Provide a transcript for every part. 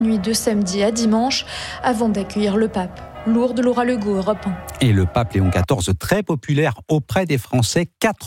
Nuit de samedi à dimanche, avant d'accueillir le pape. Lourdes, Laura Legault, Europe 1. Et le pape Léon XIV, très populaire auprès des Français,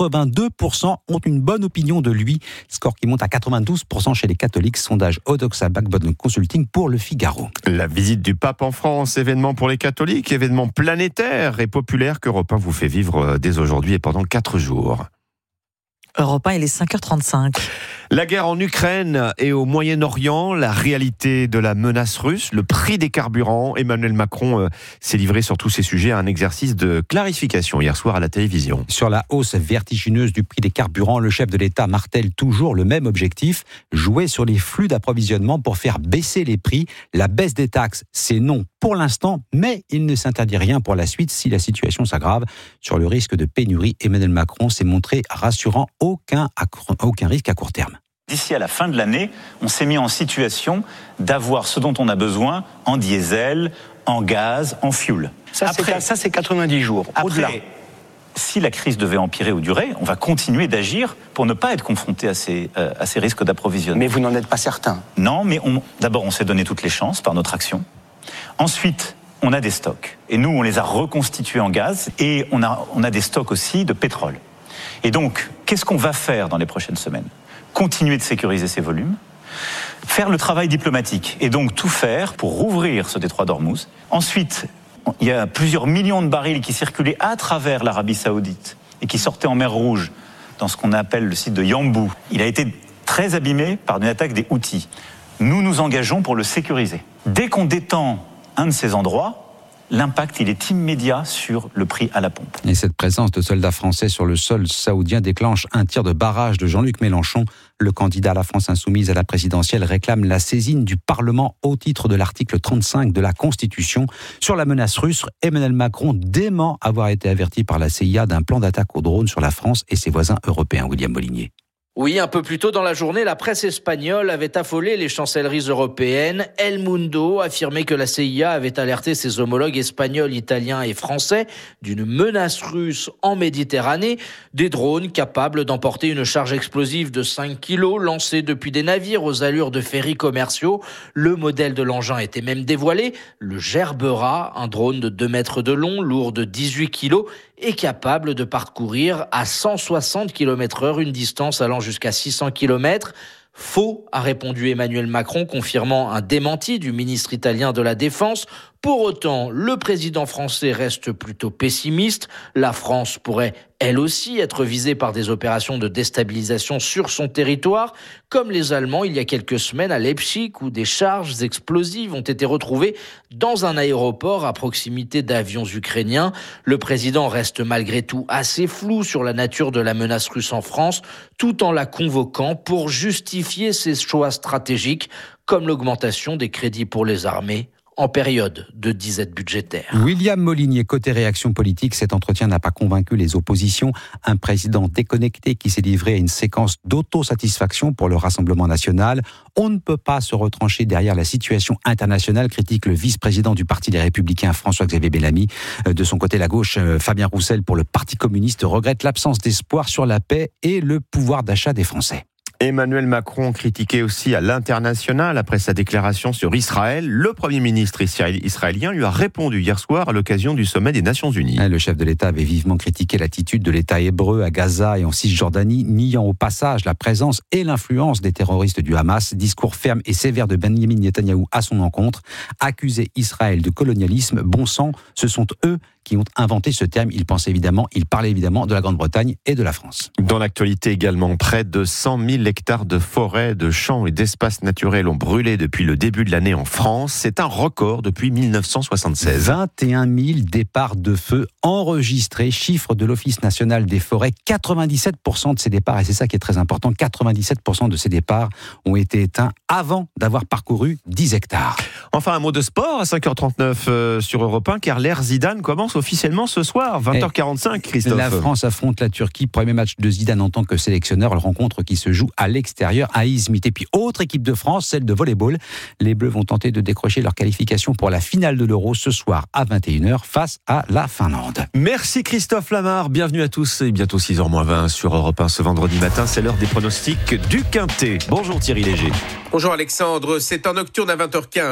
82% ont une bonne opinion de lui. Score qui monte à 92% chez les catholiques. Sondage Odoxa Backbone Consulting pour Le Figaro. La visite du pape en France, événement pour les catholiques, événement planétaire et populaire qu'Europe 1 vous fait vivre dès aujourd'hui et pendant 4 jours. Europe 1, il est 5h35. La guerre en Ukraine et au Moyen-Orient, la réalité de la menace russe, le prix des carburants. Emmanuel Macron s'est livré sur tous ces sujets à un exercice de clarification hier soir à la télévision. Sur la hausse vertigineuse du prix des carburants, le chef de l'État martèle toujours le même objectif, jouer sur les flux d'approvisionnement pour faire baisser les prix. La baisse des taxes, c'est non pour l'instant, mais il ne s'interdit rien pour la suite si la situation s'aggrave. Sur le risque de pénurie, Emmanuel Macron s'est montré rassurant, aucun risque à court terme. D'ici à la fin de l'année, on s'est mis en situation d'avoir ce dont on a besoin en diesel, en gaz, en fuel. Ça, c'est 90 jours. Au-delà. Après, si la crise devait empirer ou durer, on va continuer d'agir pour ne pas être confronté à ces risques d'approvisionnement. Mais vous n'en êtes pas certain. Non, mais d'abord, on s'est donné toutes les chances par notre action. Ensuite, on a des stocks. Et nous, on les a reconstitués en gaz. Et on a des stocks aussi de pétrole. Et donc, qu'est-ce qu'on va faire dans les prochaines semaines ? Continuer de sécuriser ces volumes, faire le travail diplomatique et donc tout faire pour rouvrir ce détroit d'Ormuz. Ensuite, il y a plusieurs millions de barils qui circulaient à travers l'Arabie Saoudite et qui sortaient en mer Rouge dans ce qu'on appelle le site de Yanbu. Il a été très abîmé par une attaque des Houthis. Nous nous engageons pour le sécuriser. Dès qu'on détend un de ces endroits, l'impact, il est immédiat sur le prix à la pompe. Et cette présence de soldats français sur le sol saoudien déclenche un tir de barrage de Jean-Luc Mélenchon. Le candidat à la France insoumise à la présidentielle réclame la saisine du Parlement au titre de l'article 35 de la Constitution. Sur la menace russe, Emmanuel Macron dément avoir été averti par la CIA d'un plan d'attaque aux drones sur la France et ses voisins européens. William Molinier. Oui, un peu plus tôt dans la journée, la presse espagnole avait affolé les chancelleries européennes. El Mundo affirmait que la CIA avait alerté ses homologues espagnols, italiens et français d'une menace russe en Méditerranée. Des drones capables d'emporter une charge explosive de 5 kilos lancés depuis des navires aux allures de ferries commerciaux. Le modèle de l'engin était même dévoilé. Le Gerbera, un drone de 2 mètres de long, lourd de 18 kilos, est capable de parcourir à 160 km/h une distance allant jusqu'à 600 km. Faux, a répondu Emmanuel Macron, confirmant un démenti du ministre italien de la Défense. Pour autant, le président français reste plutôt pessimiste. La France pourrait, elle aussi, être visée par des opérations de déstabilisation sur son territoire, comme les Allemands il y a quelques semaines à Leipzig, où des charges explosives ont été retrouvées dans un aéroport à proximité d'avions ukrainiens. Le président reste malgré tout assez flou sur la nature de la menace russe en France, tout en la convoquant pour justifier ses choix stratégiques, comme l'augmentation des crédits pour les armées en période de disette budgétaire. William Molinier, côté réaction politique, cet entretien n'a pas convaincu les oppositions. Un président déconnecté qui s'est livré à une séquence d'autosatisfaction pour le Rassemblement national. On ne peut pas se retrancher derrière la situation internationale, critique le vice-président du Parti des Républicains, François-Xavier Bellamy. De son côté, la gauche, Fabien Roussel, pour le Parti communiste, regrette l'absence d'espoir sur la paix et le pouvoir d'achat des Français. Emmanuel Macron critiqué aussi à l'international après sa déclaration sur Israël. Le Premier ministre israélien lui a répondu hier soir à l'occasion du sommet des Nations Unies. Le chef de l'État avait vivement critiqué l'attitude de l'État hébreu à Gaza et en Cisjordanie, niant au passage la présence et l'influence des terroristes du Hamas. Discours ferme et sévère de Benjamin Netanyahou à son encontre. Accuser Israël de colonialisme, bon sang, ce sont eux qui ont inventé ce terme. Il parlait évidemment de la Grande-Bretagne et de la France. Dans l'actualité également, près de 100 000 hectares de forêts, de champs et d'espaces naturels ont brûlé depuis le début de l'année en France. C'est un record depuis 1976. 21 000 départs de feu enregistrés, chiffre de l'Office national des forêts. 97% de ces départs, et c'est ça qui est très important, 97% de ces départs ont été éteints avant d'avoir parcouru 10 hectares. Enfin, un mot de sport à 5h39 sur Europe 1, car l'ère Zidane commence officiellement ce soir, 20h45, Christophe. La France affronte la Turquie, premier match de Zidane en tant que sélectionneur, la rencontre qui se joue à l'extérieur, à Izmit. Et puis, autre équipe de France, celle de volleyball. Les Bleus vont tenter de décrocher leur qualification pour la finale de l'Euro ce soir à 21h face à la Finlande. Merci Christophe Lamar, bienvenue à tous et bientôt 6h20 sur Europe 1 ce vendredi matin, c'est l'heure des pronostics du Quintet. Bonjour Thierry Léger. Bonjour Alexandre, c'est un nocturne à 20h15.